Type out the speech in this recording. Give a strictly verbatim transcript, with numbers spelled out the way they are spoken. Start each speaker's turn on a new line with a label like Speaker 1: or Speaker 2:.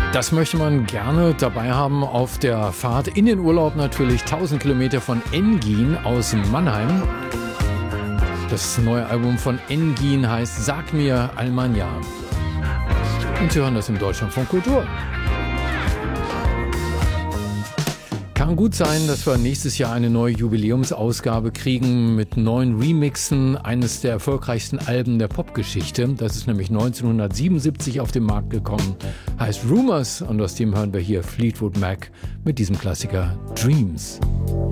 Speaker 1: Das möchte man gerne dabei haben auf der Fahrt in den Urlaub natürlich. tausend Kilometer von Engin aus Mannheim. Das neue Album von Engin heißt Sag mir Almanja. Und Sie hören das im Deutschlandfunk Kultur. Kann gut sein, dass wir nächstes Jahr eine neue Jubiläumsausgabe kriegen mit neuen Remixen eines der erfolgreichsten Alben der Popgeschichte. Das ist nämlich neunzehnhundertsiebenundsiebzig auf den Markt gekommen, heißt Rumors, und aus dem hören wir hier Fleetwood Mac mit diesem Klassiker Dreams.